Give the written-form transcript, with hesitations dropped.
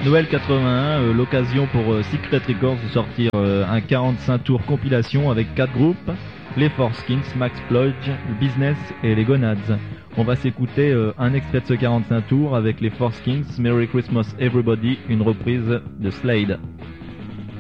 Noël 81, l'occasion pour Secret Records de sortir un 45 tours compilation avec 4 groupes, les Four Skins, Max Plodge, le Business et les Gonads. On va s'écouter un extrait de ce 45 tours avec les Four Skins, Merry Christmas Everybody, une reprise de Slade.